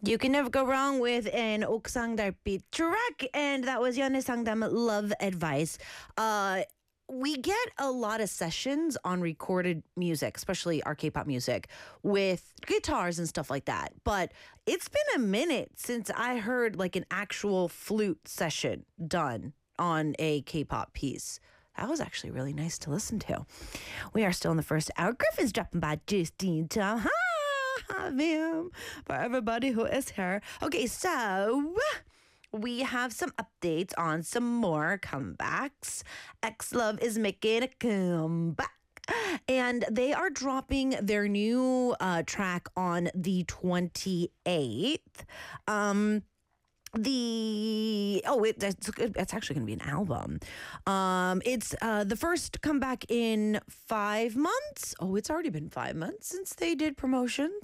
You can never go wrong with an Oksang Darpit track, and that was Yone Sangdam Love Advice. We get a lot of sessions on recorded music, especially our K-pop music, with guitars and stuff like that. But it's been a minute since I heard like an actual flute session done on a K-pop piece. That was actually really nice to listen to. We are still in the first hour. Griffin's dropping by just in time. Hi, Vim, for everybody who is here. Okay, so we have some updates on some more comebacks. X-Love is making a comeback. And they are dropping their new track on the 28th. That's actually going to be an album. It's the first comeback in 5 months. Oh, it's already been 5 months since they did promotions.